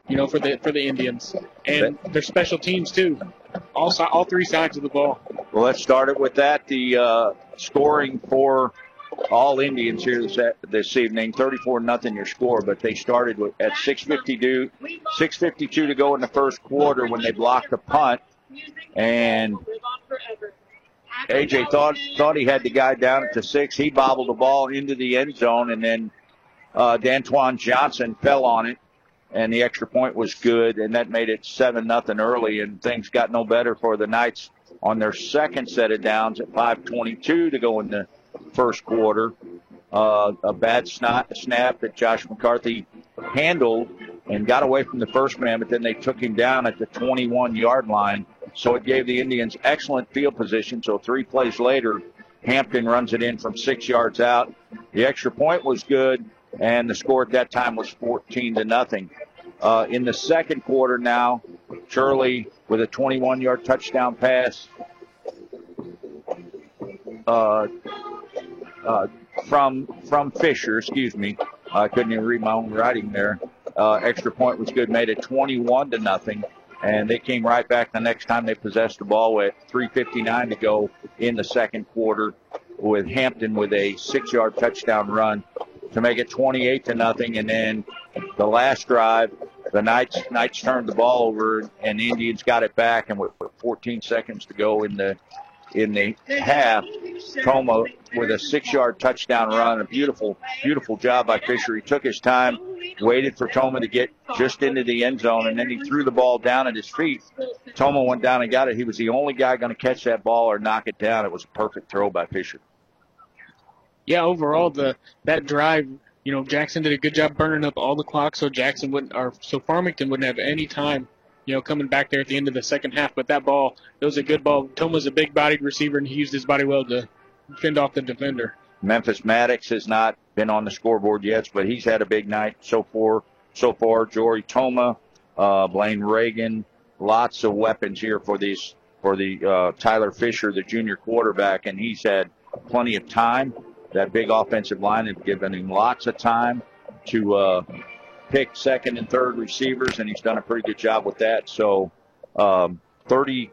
for the Indians. And their special teams, too. All three sides of the ball. Well, let's start it with that. The scoring for all Indians here this evening, 34-0 your score, but they started at 6:52 to go in the first quarter when they blocked the punt. And AJ thought he had the guy down at the 6. He bobbled the ball into the end zone, and then D'Antoine Johnson fell on it, and the extra point was good, and that made it 7-0 early, and things got no better for the Knights on their second set of downs at 5:22 to go in the first quarter. A bad snap that Josh McCarthy handled and got away from the first man, but then they took him down at the 21-yard line. So it gave the Indians excellent field position. So 3 plays later, Hampton runs it in from 6 yards out. The extra point was good, and the score at that time was 14-0. In the second quarter now, Shirley with a 21-yard touchdown pass from Fisher, I couldn't even read my own writing there. Extra point was good, made it 21-0. And they came right back the next time they possessed the ball with 3:59 to go in the second quarter, with Hampton with a 6-yard touchdown run to make it 28-0. And then the last drive, the Knights turned the ball over, and the Indians got it back. And with 14 seconds to go in the half, Toma with a 6-yard touchdown run. A beautiful job by Fisher. He took his time, waited for Toma to get just into the end zone, and then he threw the ball down at his feet. Toma went down and got it. He was the only guy going to catch that ball or knock it down. It was a perfect throw by Fisher. Yeah, overall, that drive, Jackson did a good job burning up all the clock, so Farmington wouldn't have any time, coming back there at the end of the second half. But that ball, it was a good ball. Toma's a big-bodied receiver, and he used his body well to fend off the defender. Memphis Maddox has not been on the scoreboard yet, but he's had a big night so far. Jory Toma, Blaine Reagan, lots of weapons here for the Tyler Fisher, the junior quarterback, and he's had plenty of time. That big offensive line has given him lots of time to pick second and third receivers, and he's done a pretty good job with that. So 34-0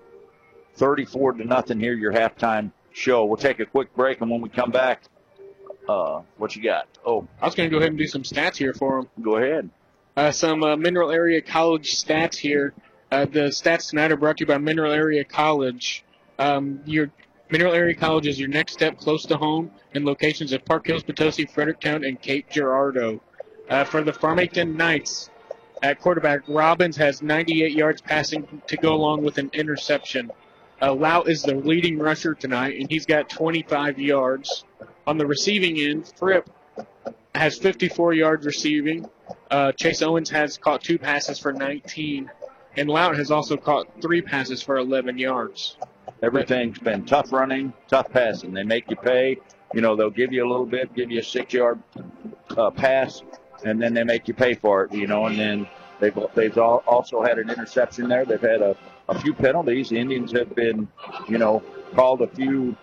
here, your halftime show. We'll take a quick break, and when we come back, what you got? Oh, I was going to go ahead and do some stats here for him. Go ahead. Some Mineral Area College stats here. The stats tonight are brought to you by Mineral Area College. Your Mineral Area College is your next step close to home in locations of Park Hills, Potosi, Fredericktown, and Cape Girardeau. For the Farmington Knights, at quarterback, Robbins has 98 yards passing to go along with an interception. Lout is the leading rusher tonight, and he's got 25 yards. On the receiving end, Fripp has 54 yards receiving. Chase Owens has caught 2 passes for 19. And Lout has also caught 3 passes for 11 yards. Everything's been tough running, tough passing. They make you pay. They'll give you a little bit, give you a 6-yard pass, and then they make you pay for it, and then they've also had an interception there. They've had a few penalties. The Indians have been, called a few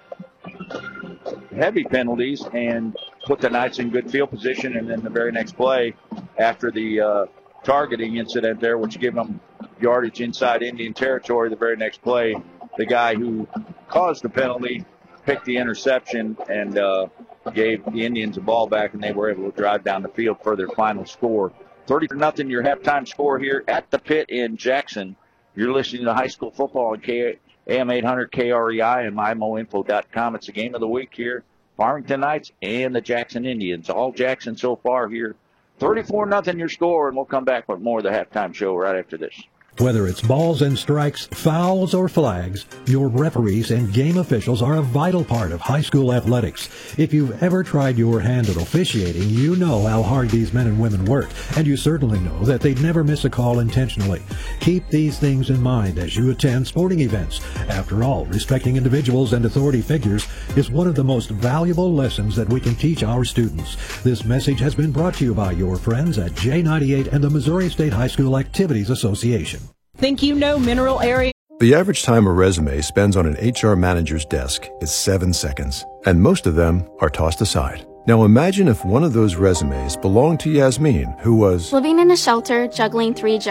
heavy penalties and put the Knights in good field position. And then the very next play, after the targeting incident there, which gave them yardage inside Indian territory, the very next play, the guy who caused the penalty picked the interception and gave the Indians a ball back, and they were able to drive down the field for their final score. 30-0, your halftime score here at the Pit in Jackson. You're listening to high school football on AM 800 KREI and MyMoInfo.com. It's the game of the week here. Farmington Knights and the Jackson Indians. All Jackson so far here. 34-0 your score, and we'll come back with more of the halftime show right after this. Whether it's balls and strikes, fouls, or flags, your referees and game officials are a vital part of high school athletics. If you've ever tried your hand at officiating, you know how hard these men and women work, and you certainly know that they'd never miss a call intentionally. Keep these things in mind as you attend sporting events. After all, respecting individuals and authority figures is one of the most valuable lessons that we can teach our students. This message has been brought to you by your friends at J98 and the Missouri State High School Activities Association. Think you know Mineral Area? The average time a resume spends on an HR manager's desk is 7 seconds, and most of them are tossed aside. Now imagine if one of those resumes belonged to Yasmin, who was living in a shelter, juggling 3 jobs.